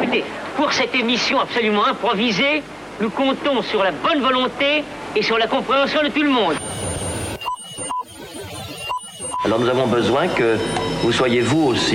Écoutez, pour cette émission absolument improvisée, nous comptons sur la bonne volonté et sur la compréhension de tout le monde. Alors nous avons besoin que vous soyez vous aussi